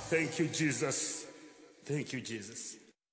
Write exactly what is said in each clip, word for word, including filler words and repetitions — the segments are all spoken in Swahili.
Thank you, Jesus. Thank you, Jesus.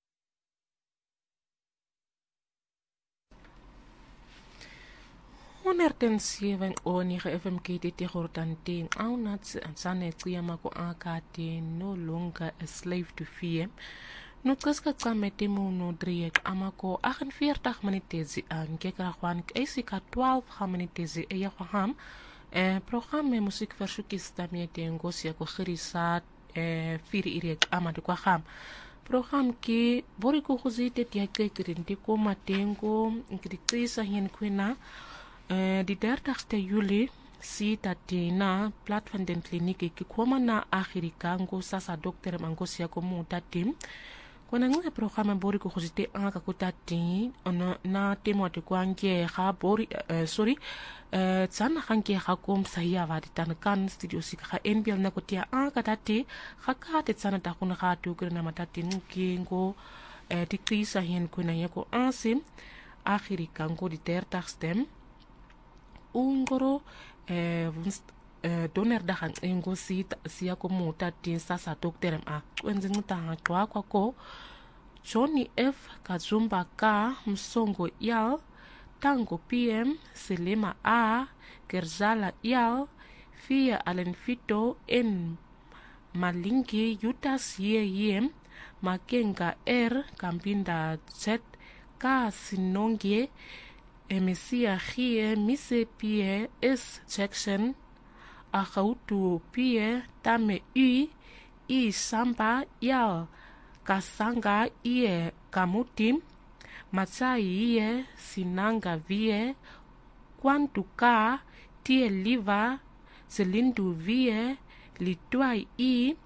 honderd zeven o negen F M K T T Gortanting au nats ansane tsiyama ko akate no longer a slave to fear. No tsaska tsamete mo no driek amako agt-en-veertig minutes aan gekra isika twaalf minutes e ya ham eh programme musiekversoekies daarmee tengosia ko gerisa eh vier irek amade kwa ham. Program ki boriko khuzite tia kekirindi ko matengo nkrikisa hien kwena Uh, die dertigste juli si tatina plat van den kliniki ki kwama na Agirikango sasa dokter mangosi ya komu tatim kwana ngwe programa bori ko khosite anga ko tati ona na temo te kwange ga bori uh, sorry uh, tsana gange ga kom saya va ditan kan studio sika ga N B L na ko tia anga tati ga ka te tsana ta kuna ga tu kre na matati nkingo uh, dikrisa hien kuna yako ansim Agirikango die dertigste ungoro eh, eh, donderdag aan engo sit siya ko muta tin sasa dokter a kwenze nguta kwa kwa ko Johnny F Kazumba K Msongo yal Tango P M Selema A Kerzala yal Fia Alenfito N Malingi Yutas Ye Yem Makenga R Kambinda Z K Sinongie Emesia Gie Mise Pie S Jackson Agautu Pie Tame U I Samba Yal Kasanga Ie Kamutim Matsai Ie Sinanga Vie Kwantuka Tie Liva Selindu Vie Litwai I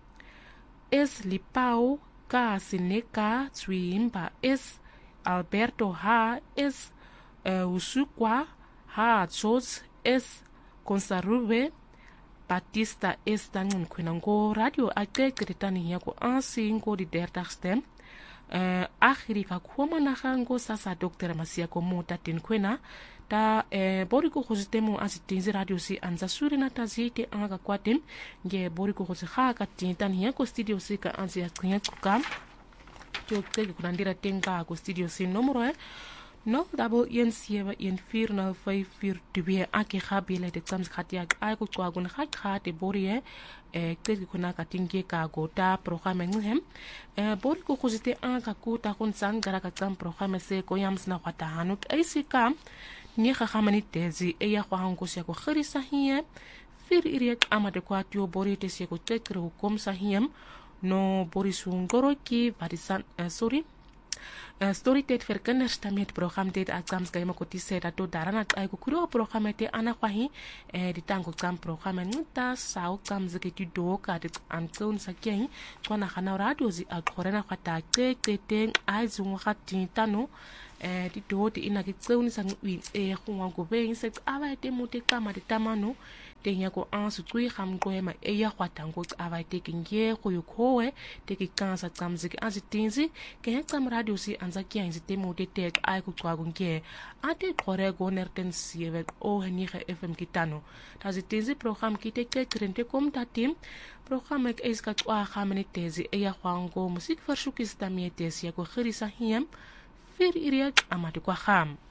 S Lipau Ka Sineka Tsuimba S Alberto H S Uh, Usukwa ha Chos S Konsarube Batista S tangun kwenango radio ake kretani yako ansi ngo di dertigste uh, Agirika kwama na gango sasa dokter masia ko mota tin kwena ta eh, boriko khositemo asitinzi radio si anza suri na tazite anga kwatim nge boriko khosika katintan yako studio sika anzi yaknya kuka to tege kunandira tenga ko studio si numero eh no double one seven one four nine five four two ake khabile de tsams khatia ay ko tswa gun khat khate borie e teki kuna katinge ka gota programme nghem e bori ko khuzite an ka kuta kun sang gara ka tsam programme se ko yams na khata hanuk ay sika ni kha khamani tezi e ya kwa hango se ko khirisa hiye fir iriek amade kwa tio bori te se ko tekro kom sahiem no bori sungoro ki varisan uh, sorry Uh, story tijd vir kinders daarmee het program dit aksams gaima koti sê dat tot daarna ay ko kuro program te ana kwahi eh di tango tsam program nta sao tsam zeke ti do ka dit antson sa keng tswana khana radio zi akhorena khata ke ke teng ay zungu khati tano eh di do di ina ki tsoni sang wi e khwa go be se aba te mute kama di tamano tenya ko ansu tsui kham ko ema e ya khwata ngo aba te kinge ko yokhowe te ki kansa tsam zeke azitinzi ke tsam radio si anza kia nzite mute tek ay ku tswa gunke ate khore go nerten sieve o henige F M kitano tazitinzi program kite ke krente kom tatim program ek is ka tswa khamene tezi e ya khwango musik versoekis tamie tezi ya ko gerisa hiem vir iriek amade kwa kham